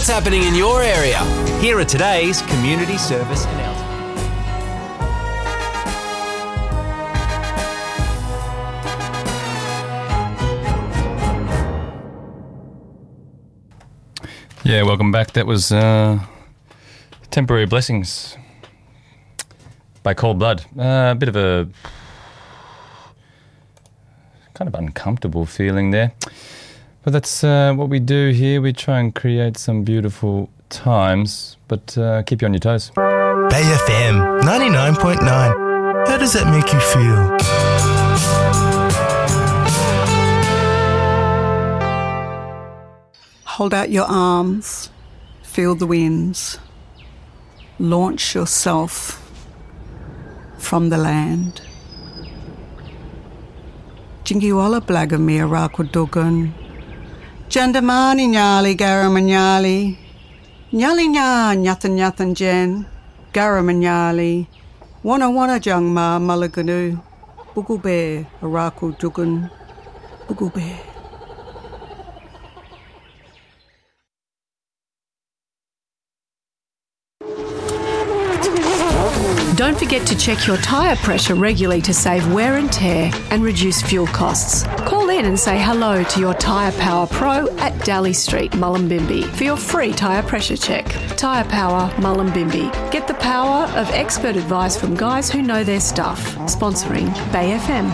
happening in your area. Here are today's community service announcements. Yeah, welcome back. That was Temporary Blessings by Cold Blood. A bit of a kind of uncomfortable feeling there. But that's what we do here. We try and create some beautiful times, but keep you on your toes. Bay FM 99.9. How does that make you feel? Hold out your arms, feel the winds, launch yourself from the land. Jingiwala blagamir rakudugun, Jandamani nyali garamanyali, Nyali nya nyathan nyathan jen, garamanyali, wana jangma malaganu, Bugube rakudugun, Bugube. Don't forget to check your tyre pressure regularly to save wear and tear and reduce fuel costs. Call in and say hello to your Tyre Power Pro at Daly Street, Mullumbimby for your free tyre pressure check. Tyre Power, Mullumbimby. Get the power of expert advice from guys who know their stuff. Sponsoring Bay FM.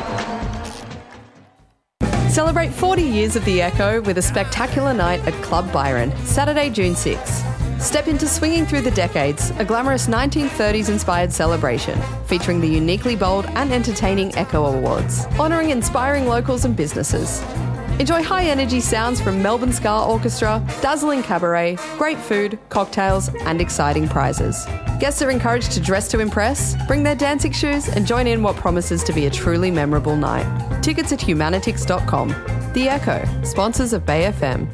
Celebrate 40 years of The Echo with a spectacular night at Club Byron, Saturday, June 6. Step into Swinging Through the Decades, a glamorous 1930s-inspired celebration featuring the uniquely bold and entertaining Echo Awards, honouring inspiring locals and businesses. Enjoy high-energy sounds from Melbourne Ska Orchestra, dazzling cabaret, great food, cocktails and exciting prizes. Guests are encouraged to dress to impress, bring their dancing shoes and join in what promises to be a truly memorable night. Tickets at humanitix.com. The Echo, sponsors of Bay FM.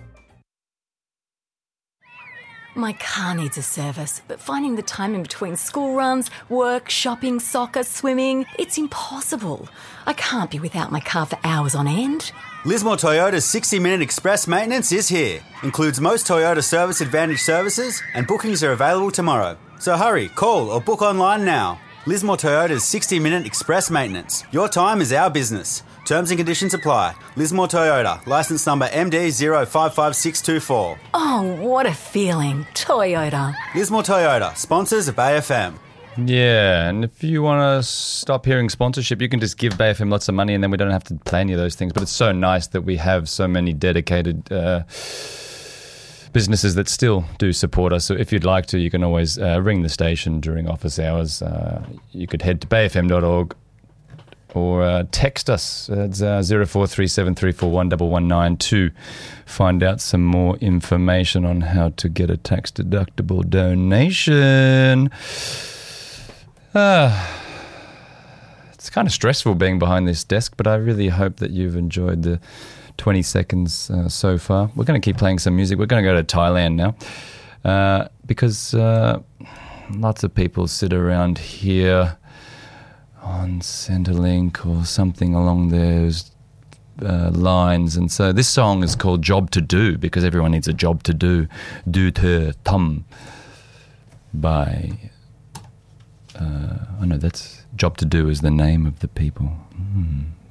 My car needs a service, but finding the time in between school runs, work, shopping, soccer, swimming, it's impossible. I can't be without my car for hours on end. Lismore Toyota's 60-minute express maintenance is here. Includes most Toyota Service Advantage services and bookings are available tomorrow. So hurry, call or book online now. Lismore Toyota's 60-minute express maintenance. Your time is our business. Terms and conditions apply. Lismore Toyota, licence number MD055624. Oh, what a feeling. Toyota. Lismore Toyota, sponsors of Bay FM. Yeah, and if you want to stop hearing sponsorship, you can just give Bay FM lots of money and then we don't have to play any of those things. But it's so nice that we have so many dedicated businesses that still do support us. So if you'd like to, you can always ring the station during office hours. You could head to bayfm.org or text us at 0437341119 to find out some more information on how to get a tax-deductible donation. It's kind of stressful being behind this desk, but I really hope that you've enjoyed the 20 seconds so far. We're going to keep playing some music. We're going to go to Thailand now because lots of people sit around here on Centrelink or something along those lines. And so this song is called Job to Do because everyone needs a job to do. Do Te Tum by... I know that's Job to Do is the name of the people.